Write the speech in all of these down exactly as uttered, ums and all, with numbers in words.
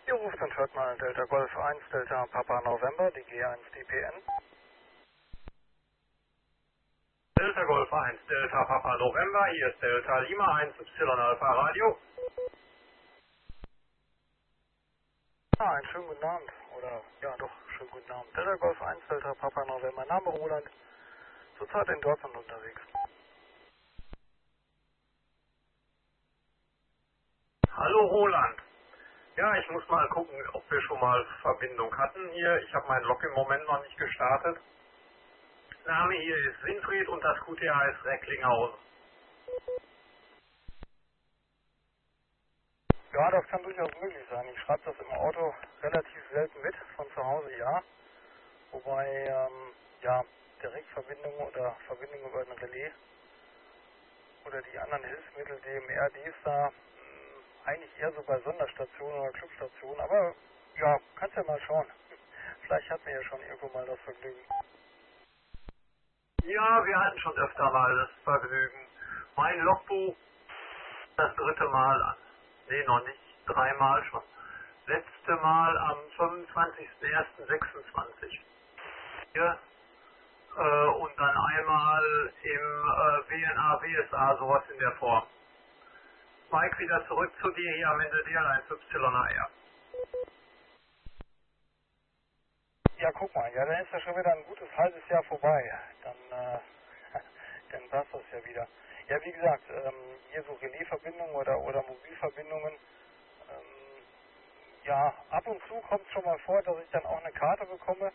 Ihr ruft und hört mal Delta Golf eins, Delta Papa November, D G eins D P N. Delta Golf eins, Delta Papa November, hier ist Delta Lima eins Y Alpha Radio. Ah, einen schönen guten Abend. Oder, ja doch, schönen guten Abend. Delta Golf eins, Delta Papa November, Name Roland, zurzeit in Dortmund unterwegs. Hallo Roland. Ja, ich muss mal gucken, ob wir schon mal Verbindung hatten hier. Ich habe meinen Log im Moment noch nicht gestartet. Name hier ist Winfried und das Q T A ist Recklinghausen. Ja, das kann durchaus möglich sein. Ich schreibe das im Auto relativ selten mit, von zu Hause ja. Wobei, ähm, ja, Direktverbindungen oder Verbindungen über ein Relais oder die anderen Hilfsmittel, D M R, D S A, eigentlich eher so bei Sonderstationen oder Clubstationen, aber ja, kannst ja mal schauen. Vielleicht hatten wir ja schon irgendwo mal das Vergnügen. Ja, wir hatten schon öfter mal das Vergnügen. Mein Logbuch das dritte Mal an. Nee, noch nicht. Dreimal schon. Letzte Mal am fünfundzwanzigsten ersten sechsundzwanzig. Hier. Äh, und dann einmal im äh, W N A, W S A, sowas in der Form. Mike, wieder zurück zu dir hier am Ende D L eins Y A R. Ja, guck mal, ja, dann ist ja schon wieder ein gutes halbes Jahr vorbei. Dann, äh, dann passt das ja wieder. Ja, wie gesagt, ähm, hier so Relaisverbindungen oder, oder Mobilverbindungen, ähm, ja, ab und zu kommt es schon mal vor, dass ich dann auch eine Karte bekomme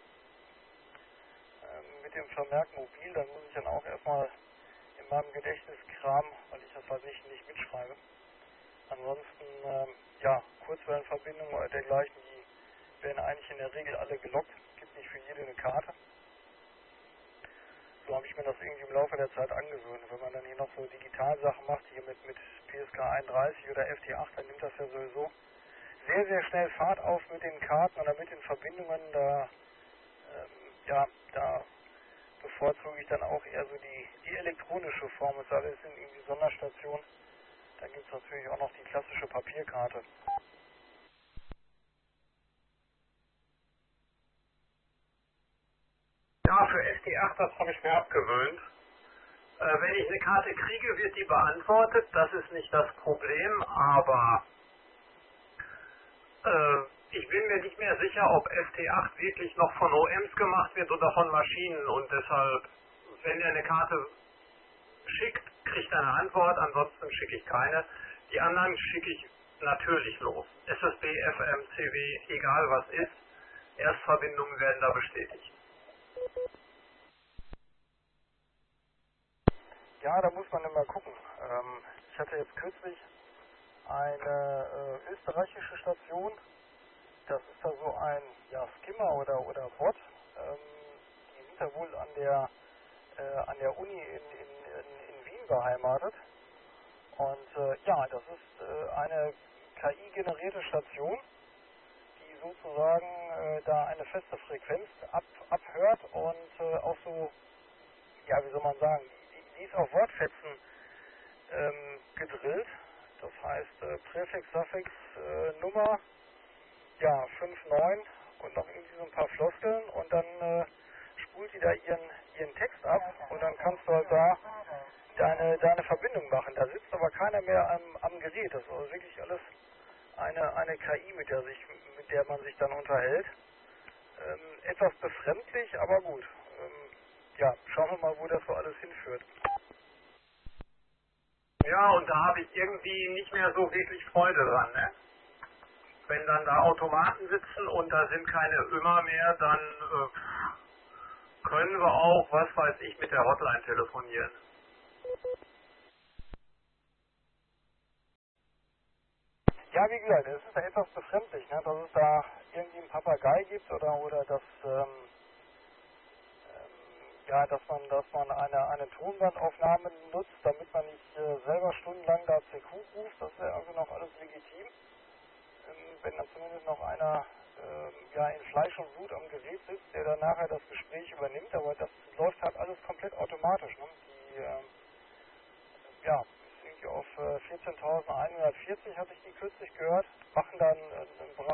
ähm, mit dem Vermerk mobil. Dann muss ich dann auch erstmal in meinem Gedächtnis kramen, weil ich das halt nicht, nicht mitschreibe. Ansonsten, ähm, ja, Kurzwellenverbindungen oder dergleichen, die werden eigentlich in der Regel alle gelockt. Es gibt nicht für jede eine Karte. So habe ich mir das irgendwie im Laufe der Zeit angewöhnt. Wenn man dann hier noch so Digitalsachen macht, hier mit, mit P S K einunddreißig oder F T acht, dann nimmt das ja sowieso sehr, sehr schnell Fahrt auf mit den Karten oder mit den Verbindungen. Da, ähm, ja, da bevorzuge ich dann auch eher so die, die elektronische Form. Es sei denn, es sind irgendwie Sonderstationen. Dann gibt es natürlich auch noch die klassische Papierkarte. Ja, für F T acht, das habe ich mir abgewöhnt. Äh, wenn ich eine Karte kriege, wird die beantwortet. Das ist nicht das Problem, aber äh, ich bin mir nicht mehr sicher, ob F T acht wirklich noch von O Ms gemacht wird oder von Maschinen. Und deshalb, wenn er eine Karte schickt, kriegt er eine Antwort, ansonsten schicke ich keine. Die anderen schicke ich natürlich los. S S B, F M, C W, egal was ist. Erstverbindungen werden da bestätigt. Ja, da muss man immer gucken. Ähm, ich hatte jetzt kürzlich eine äh, österreichische Station. Das ist da so ein ja, Skimmer oder oder Bot. Ähm, die sind da wohl an der äh, an der Uni in, in, in, in Wien beheimatet. Und äh, ja, das ist äh, eine K I-generierte Station, die sozusagen äh, da eine feste Frequenz ab, abhört und äh, auch so, ja, wie soll man sagen, die, die ist auf Wortfetzen ähm, gedrillt. Das heißt äh, Präfix, Suffix, äh, Nummer, ja, fünf neun und noch irgendwie so ein paar Floskeln und dann äh, spult die da ihren, ihren Text ab und dann kannst du halt da deine, deine Verbindung machen. Da sitzt aber keiner mehr am, am Gerät. Das ist also wirklich alles eine, eine K I, mit der, sich, mit der man sich dann unterhält. Ähm, etwas befremdlich, aber gut. Ähm, ja, schauen wir mal, wo das so alles hinführt. Ja, und da habe ich irgendwie nicht mehr so wirklich Freude dran, ne? Wenn dann da Automaten sitzen und da sind keine Ömer mehr, dann äh, können wir auch, was weiß ich, mit der Hotline telefonieren. Ja, wie gesagt, es ist ja etwas befremdlich, ne, dass es da irgendwie einen Papagei gibt oder oder dass ähm, ähm, ja, dass man dass man eine eine Tonbandaufnahme nutzt, damit man nicht äh, selber stundenlang da C Q ruft. Das ist ja irgendwie noch alles legitim. Ähm, wenn dann zumindest noch einer ähm, ja in Fleisch und Blut am Gerät sitzt, der dann nachher das Gespräch übernimmt, aber das läuft halt alles komplett automatisch. Ne? Die ähm, ja, ist irgendwie auf äh, vierzehntausendeinhundertvierzig hatte ich die kürzlich gehört, machen dann äh, im Bereich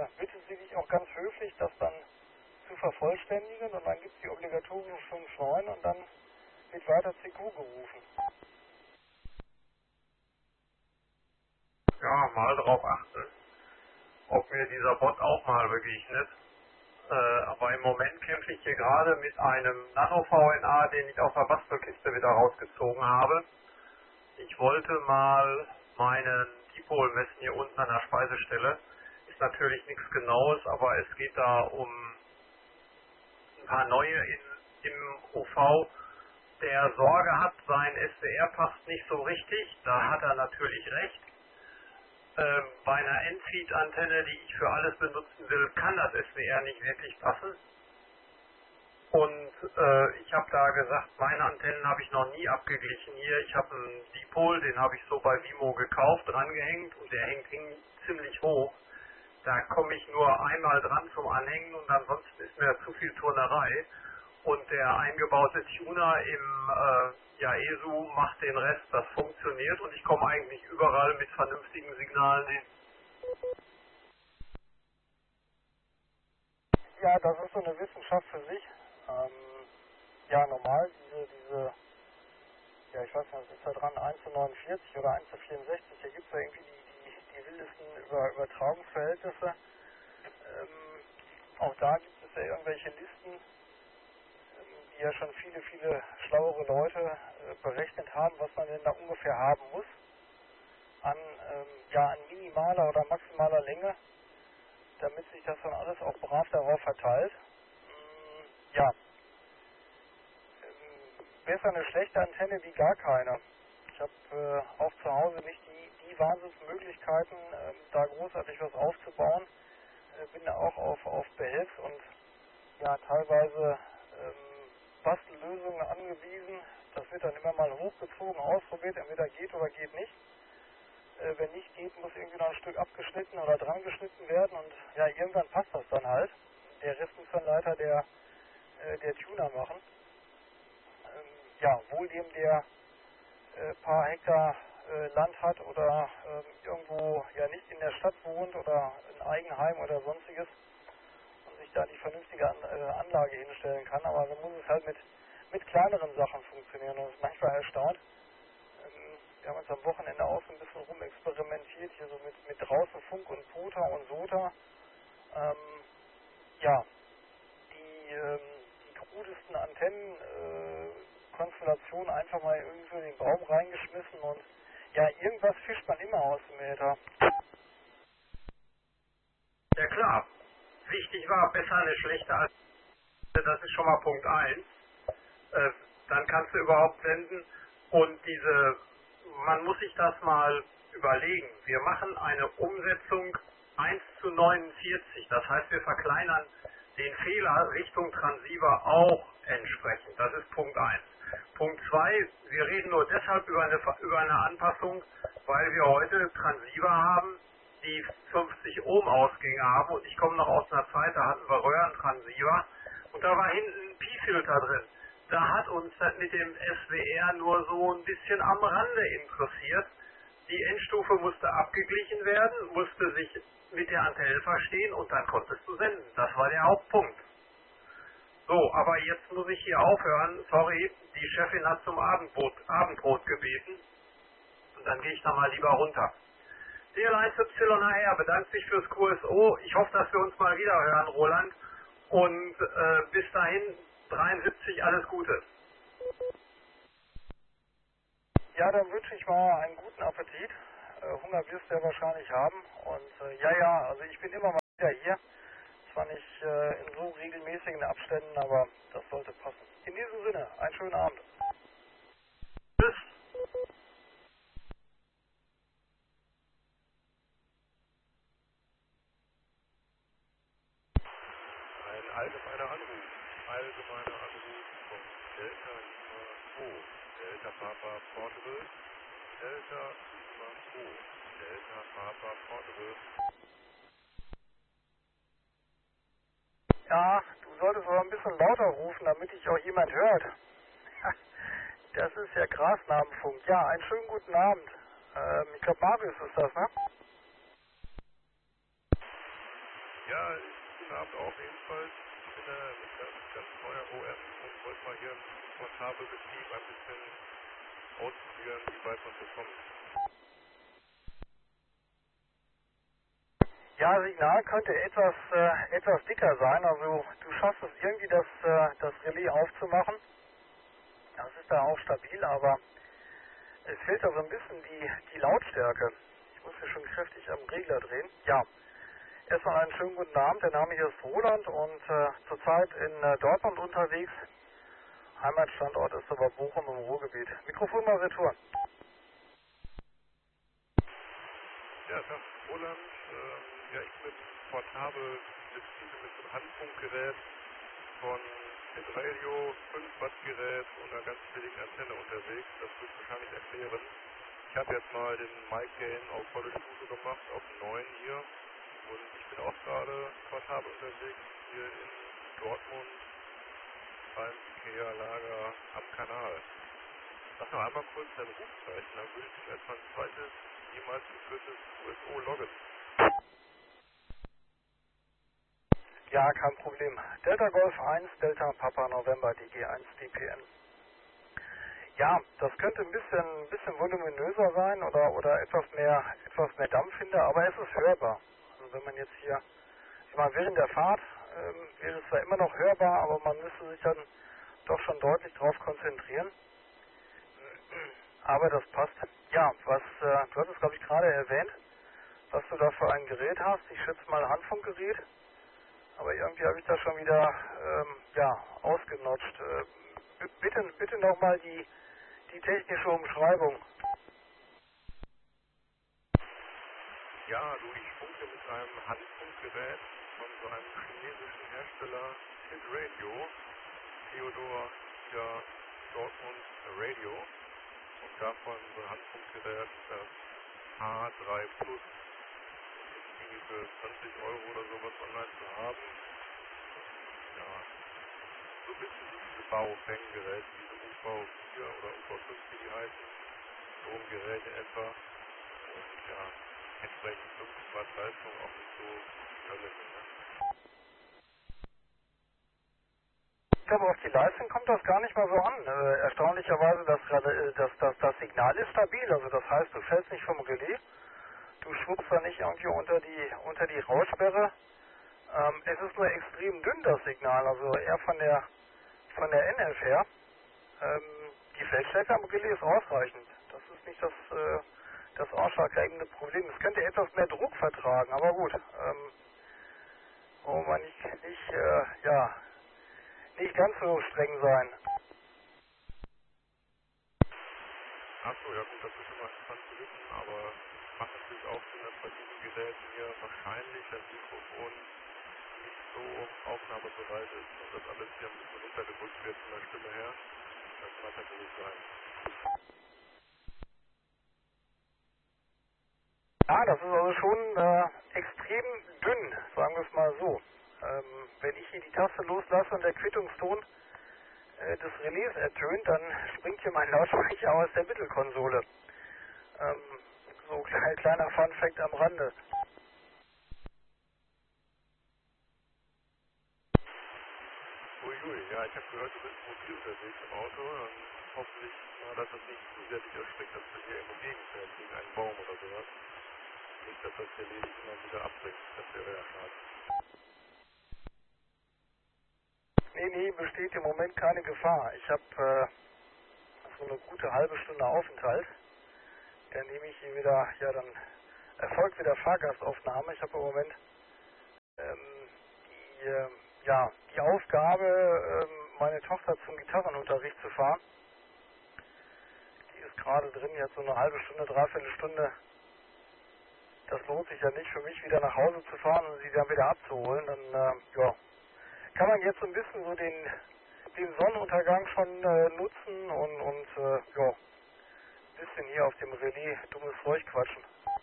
äh, bittet sie dich auch ganz höflich, das dann zu vervollständigen und dann gibt es die obligatorische fünf neun und dann wird weiter C Q gerufen. Ja, mal drauf achten, ob mir dieser Bot auch mal begegnet. Äh, aber im Moment kämpfe ich hier gerade mit einem Nano-V N A, den ich aus der Bastelkiste wieder rausgezogen habe. Ich wollte mal meinen Dipol messen hier unten an der Speisestelle. Ist natürlich nichts Genaues, aber es geht da um ein paar neue in, im O V. Der Sorge hat, sein S W R passt nicht so richtig. Da hat er natürlich recht. Ähm, bei einer Endfeed-Antenne, die ich für alles benutzen will, kann das S W R nicht wirklich passen. Und äh, ich habe da gesagt, meine Antennen habe ich noch nie abgeglichen hier. Ich habe einen Dipol, den habe ich so bei Vimo gekauft, drangehängt und der hängt hing ziemlich hoch. Da komme ich nur einmal dran zum Anhängen und ansonsten ist mir zu viel Turnerei. Und der eingebaute Tuner im äh, ja, E S U macht den Rest, das funktioniert und ich komme eigentlich überall mit vernünftigen Signalen hin. Ja, das ist so eine Wissenschaft für sich. Ähm, ja, normal, diese, diese, ja, ich weiß nicht, was ist da dran, eins zu neunundvierzig oder eins zu vierundsechzig, hier gibt es ja irgendwie die, die, die wildesten Über, Übertragungsverhältnisse. Ähm, auch da gibt es ja irgendwelche Listen, ähm, die ja schon viele, viele schlauere Leute äh, berechnet haben, was man denn da ungefähr haben muss an, ähm, ja, an minimaler oder maximaler Länge, damit sich das dann alles auch brav darauf verteilt. Mm, ja, ähm, besser eine schlechte Antenne wie gar keine. Ich habe äh, auch zu Hause nicht die, die Wahnsinnsmöglichkeiten, äh, da großartig was aufzubauen. Äh, bin da auch auf, auf Behelfs- und ja, teilweise ähm, Bastellösungen angewiesen. Das wird dann immer mal hochgezogen, ausprobiert, entweder geht oder geht nicht. Äh, wenn nicht geht, muss irgendwie noch ein Stück abgeschnitten oder dran geschnitten werden und ja, irgendwann passt das dann halt. Der Rest muss dann leider der, äh, der Tuner machen. Ähm, ja, wohl dem, der äh, paar Hektar äh, Land hat oder ähm, irgendwo ja nicht in der Stadt wohnt oder ein Eigenheim oder sonstiges und sich da die vernünftige An äh, Anlage hinstellen kann. Aber so muss es halt mit, mit kleineren Sachen funktionieren und das ist manchmal erstaunt. Wir haben uns am Wochenende auch so ein bisschen rumexperimentiert, hier so mit, mit draußen Funk und Puta und Sota. Ähm, ja, die, ähm, die krudesten Antennenkonstellationen äh, einfach mal irgendwie in den Baum reingeschmissen und ja, irgendwas fischt man immer aus dem Äther. Ja klar, wichtig war, besser eine schlechte als das ist schon mal Punkt eins. Äh, dann kannst du überhaupt senden und diese, man muss sich das mal überlegen. Wir machen eine Umsetzung eins zu neunundvierzig, das heißt wir verkleinern den Fehler Richtung Transceiver auch entsprechend. Das ist Punkt eins. Punkt zwei, wir reden nur deshalb über eine, über eine Anpassung, weil wir heute Transceiver haben, die fünfzig Ohm Ausgänge haben und ich komme noch aus einer Zeit, da hatten wir Röhrentransceiver und da war hinten ein Pi-Filter drin. Da hat uns das mit dem S W R nur so ein bisschen am Rande interessiert. Die Endstufe musste abgeglichen werden, musste sich mit der Antenne verstehen und dann konntest du senden. Das war der Hauptpunkt. So, aber jetzt muss ich hier aufhören. Sorry, die Chefin hat zum Abendbrot, Abendbrot gebeten. Und dann gehe ich da mal lieber runter. D L eins Y H R bedankt sich fürs Q S O. Ich hoffe, dass wir uns mal wieder hören, Roland. Und äh, bis dahin, dreiundsiebzig, alles Gute. Ja, dann wünsche ich mal einen guten Appetit. Äh, Hunger wirst du ja wahrscheinlich haben. Und äh, ja, ja, also ich bin immer mal wieder hier. Zwar nicht äh, in so regelmäßigen Abständen, aber das sollte passen. In diesem Sinne, einen schönen Abend. Tschüss. Ein allgemeiner Anruf. Allgemeiner Anruf von Delta Lima zwei. Delta Papa Portable. Delta Lima zwei. Delta Papa Portable. Ja, du solltest aber ein bisschen lauter rufen, damit dich auch jemand hört. Das ist ja Grasnamenfunk. Ja, einen schönen guten Abend. Ähm, ich glaube, Marius ist das, ne? Ja, guten Abend auch ebenfalls. Ich bin äh, ein ganz, ganz neuer O M und wollte mal hier im Portable-Betrieb ein bisschen ausprobieren, wie weit man so kommt. Ja, Signal könnte etwas, äh, etwas dicker sein. Also du schaffst es irgendwie, das, äh, das Relais aufzumachen. Das ist da auch stabil, aber es fehlt da so ein bisschen die, die Lautstärke. Ich muss hier schon kräftig am Regler drehen. Ja, erstmal einen schönen guten Abend. Der Name hier ist Roland und äh, zurzeit in äh, Dortmund unterwegs. Heimatstandort ist aber Bochum im Ruhrgebiet. Mikrofon mal retour. Ja, Tag Roland. Ähm, ja, ich bin portabel Betrieb mit so einem Handfunkgerät von Hitradio, fünf Watt Gerät und einer ganz billigen Antenne unterwegs. Das wird wahrscheinlich erklären. Ich habe jetzt mal den Mic Gain auf volle Stufe gemacht, auf neun hier. Und ich bin auch gerade portabel unterwegs hier in Dortmund beim IKEA-Lager am Kanal. Sag noch einmal kurz dein Rufzeichen, dann würde ich dich als mein zweites, jemals geführtes U S O loggen. Ja, kein Problem. Delta Golf eins, Delta Papa November, D G eins D P N. Ja, das könnte ein bisschen, ein bisschen voluminöser sein oder, oder etwas mehr, etwas mehr Dampf hinter, aber es ist hörbar. Also wenn man jetzt hier, ich meine, während der Fahrt ähm, wäre es zwar immer noch hörbar, aber man müsste sich dann doch schon deutlich darauf konzentrieren. Aber das passt. Ja, was, äh, du hast es glaube ich gerade erwähnt, was du da für ein Gerät hast. Ich schätze mal ein Handfunkgerät, aber irgendwie habe ich das schon wieder, ähm, ja, ausgenutscht. Äh, bitte, bitte nochmal die Die technische Umschreibung. Ja, du, ich funke mit einem Handfunkgerät von so einem chinesischen Hersteller Hitradio, Theodor, ja, Dortmund Radio. Und davon so ein Handfunkgerät, das H drei Plus, ist irgendwie für zwanzig Euro oder sowas online zu haben. Ja, so ein bisschen wie diese Bau-Fang-Geräte, diese U V vier oder U V fünf, wie die heißen, so ein Gerät in etwa. Und ja, entsprechend fünfzig Watt Leistung auch nicht so Hölle. Ne? Ich glaube, auf die Leistung kommt das gar nicht mal so an. Äh, erstaunlicherweise, das, äh, das, das, das Signal ist stabil. Also das heißt, du fällst nicht vom Relais, du schwuppst da nicht irgendwie unter die, unter die Raussperre. Ähm, es ist nur extrem dünn, das Signal, also eher von der, von der N F her. Ähm, die Feldstärke am Relais ist ausreichend. Das ist nicht das, äh, das ausschlaggebende Problem. Es könnte etwas mehr Druck vertragen, aber gut. Ähm, wo man nicht, nicht, äh, ja, nicht ganz so streng sein. Achso, ja gut, das ist immer interessant zu wissen, aber es macht natürlich auch Sinn, dass bei diesen Geräten hier wahrscheinlich das Mikrofon nicht so aufnahmebereit ist und das alles hier ein bisschen runtergedrückt wird von der Stimme her. Das mag natürlich sein. Ja, das ist also schon äh, extrem dünn, sagen wir es mal so. Ähm, wenn ich hier die Taste loslasse und der Quittungston äh, des Relais ertönt, dann springt hier mein Lautsprecher aus der Mittelkonsole. Ähm, so ein kleiner Fun-Fact am Rande. Uiui, ja, ich habe gehört, du bist mobil unterwegs im Auto. Dann hoffentlich mal, dass das nicht zu sehr dich erschreckt, dass du hier irgendwo gegenfährst, gegen einen Baum oder sowas. Nicht, dass das der Ledig immer wieder abbringt. Das wäre ja schade. Nee, nee, besteht im Moment keine Gefahr. Ich habe äh, so eine gute halbe Stunde Aufenthalt. Dann nehme ich hier wieder, ja dann erfolgt wieder Fahrgastaufnahme. Ich habe im Moment ähm, die, äh, ja, die Aufgabe, ähm, meine Tochter zum Gitarrenunterricht zu fahren. Die ist gerade drin, jetzt so eine halbe Stunde, dreiviertel Stunde. Das lohnt sich ja nicht für mich, wieder nach Hause zu fahren und sie dann wieder abzuholen. Dann äh, ja, kann man jetzt so ein bisschen so den, den Sonnenuntergang schon äh, nutzen und, und äh, ja, ein bisschen hier auf dem Relais dummes Zeug quatschen.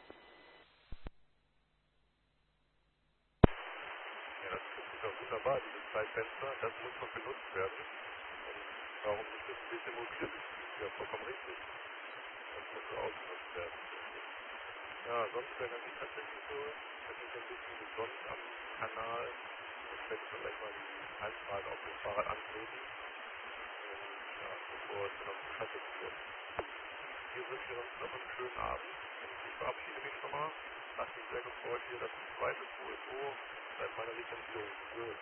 Ja, das ist doch wunderbar, dieses Zeitfenster. Das muss doch genutzt werden. Und warum nicht das ein bisschen mobil? Das ist ja vollkommen richtig. Das muss so ausgenutzt werden. Ja, sonst wäre dann tatsächlich so, dass ich ein bisschen gesund am Kanal. Ich werde vielleicht mal die Heimfahrt auf dem Fahrrad antreten. Und ja, bevor es dann auf die Schatte wird. Hier wünsche ich uns noch einen schönen Abend. Ich verabschiede mich schon mal. Hat mich sehr gefreut, hier das zweite Q S O seit meiner Lizenzierung zu hören.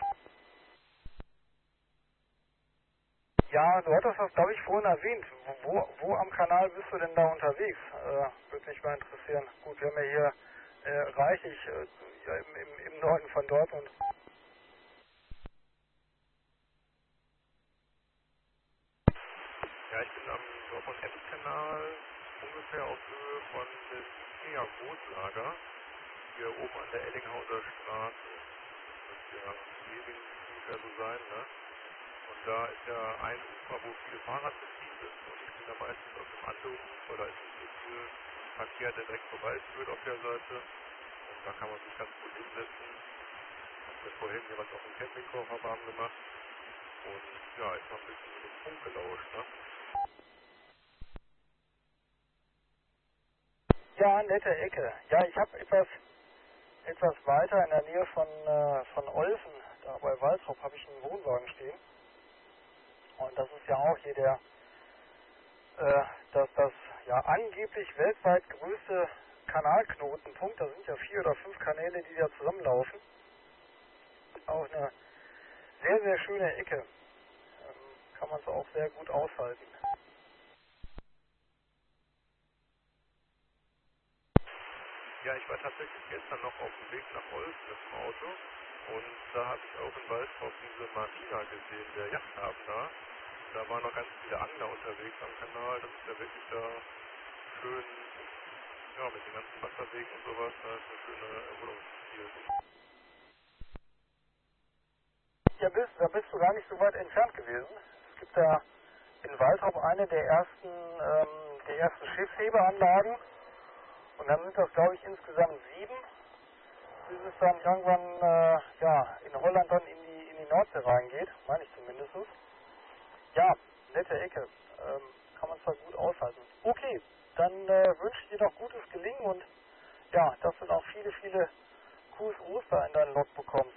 Ja, du hattest das, glaube ich, vorhin erwähnt. Wo, wo am Kanal bist du denn da unterwegs? Äh, würde mich mal interessieren. Gut, wir haben ja hier äh, reichlich äh, ja, im, im, im Norden von Dortmund. Ja, ich bin am Dortmund-Ems-Kanal ungefähr auf Höhe von dem Ikea-Großlager. Hier oben an der Ellinghauser Straße. Das müsste ja ewig ungefähr so sein, ne? Und da ist ja ein Ufer, wo viele Fahrradbetriebe sind. Und ich bin da meistens auf dem anderen Ufer, da ist nicht so viel Verkehr, der direkt vorbeiführt auf der Seite. Und da kann man sich ganz gut hinsetzen. Hab mir vorhin hier was auf dem Campingkocher warm gemacht. Und ja, ich habe ein bisschen so den Funk gelauscht, ne? Ja, nette Ecke. Ja, ich habe etwas etwas weiter in der Nähe von, äh, von Olfen, da bei Waltrop, habe ich einen Wohnwagen stehen. Und das ist ja auch hier der, äh, das, das ja angeblich weltweit größte Kanalknotenpunkt. Da sind ja vier oder fünf Kanäle, die da zusammenlaufen. Auch eine sehr, sehr schöne Ecke. Ähm, kann man es auch sehr gut aushalten. Ja, ich war tatsächlich gestern noch auf dem Weg nach Olfen mit dem Auto. Und da habe ich auch in Waldrop diese Marina gesehen, der Yachthafen da. Da waren noch ganz viele Angler unterwegs am Kanal. Das ist ja wirklich da schön, ja, mit den ganzen Wasserwegen und sowas. Da ist eine schöne Erholungsziel. Ja, bist, da bist du gar nicht so weit entfernt gewesen. Es gibt da in Waltrop eine der ersten, ähm, der ersten Schiffshebeanlagen. Und dann sind das, glaube ich, insgesamt sieben, bis es dann irgendwann äh, ja, in Holland dann in die, in die Nordsee reingeht, meine ich zumindest. Ja, nette Ecke. Ähm, kann man zwar gut aushalten. Okay, dann äh, wünsche ich dir noch gutes Gelingen und ja, dass du noch viele, viele Q S Os da in deinen Log bekommst.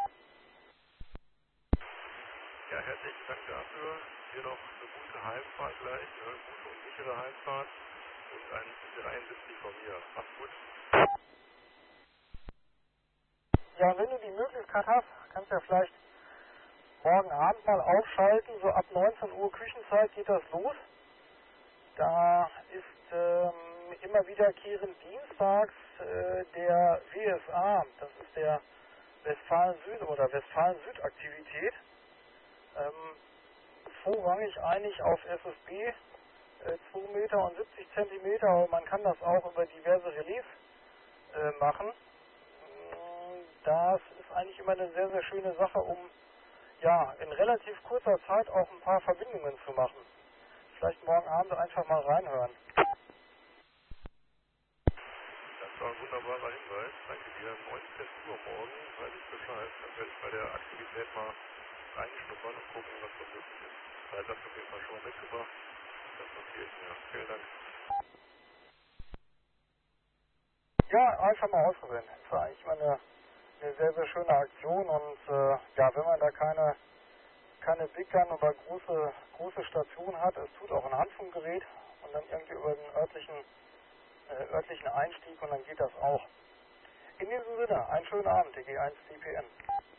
Ja, herzlichen Dank dafür. Dir noch eine gute Heimfahrt gleich, eine gute und sichere Heimfahrt. Und ein dreiundsiebzig von mir. Mach's gut. Ja, und wenn du die Möglichkeit hast, kannst du ja vielleicht morgen Abend mal aufschalten. So ab neunzehn Uhr Küchenzeit geht das los. Da ist ähm, immer wiederkehrend dienstags äh, der W S A, das ist der Westfalen-Süd oder Westfalen-Süd-Aktivität, ähm, vorrangig eigentlich auf S S B, äh, zwei Meter und siebzig Zentimeter, aber man kann das auch über diverse Relais äh, machen. Das ist eigentlich immer eine sehr, sehr schöne Sache, um ja in relativ kurzer Zeit auch ein paar Verbindungen zu machen. Vielleicht morgen Abend einfach mal reinhören. Das war ein wunderbarer Hinweis. Danke dir. neunzehn Uhr morgen, weiß ich Bescheid. Dann werde ich bei der Aktivität mal reinschnuppern und gucken, was da möglich ist. Zeit hast du auf jeden Fall schon mal mitgebracht. Das notiere ich mir. Vielen Dank. Ja, einfach mal ausprobieren. Das war eigentlich mal eine, eine sehr, sehr schöne Aktion und äh, ja, wenn man da keine, keine Big Gun oder große, große Station hat, es tut auch ein Handfunkgerät und dann irgendwie über den örtlichen, äh, örtlichen Einstieg und dann geht das auch. In diesem Sinne, einen schönen Abend, D G eins D P N.